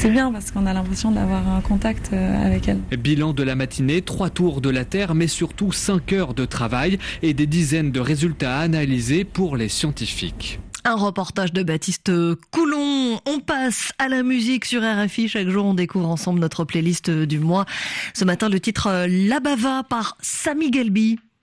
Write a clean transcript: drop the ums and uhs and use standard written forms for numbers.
c'est bien parce qu'on a l'impression d'avoir un contact avec elle. Bilan de la matinée, 3 tours de la Terre, mais surtout 5 heures de travail et des dizaines de résultats à analyser pour les scientifiques. Un reportage de Baptiste Coulon. On passe à la musique sur RFI. Chaque jour, on découvre ensemble notre playlist du mois. Ce matin, le titre La Bava par Samy Gelbi.